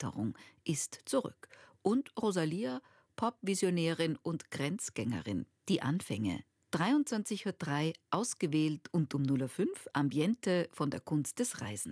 Begeisterung ist zurück. Und Rosalia, Pop-Visionärin und Grenzgängerin, die Anfänge. 23:03 Uhr ausgewählt und um 0:05 Uhr Ambiente von der Kunst des Reisens.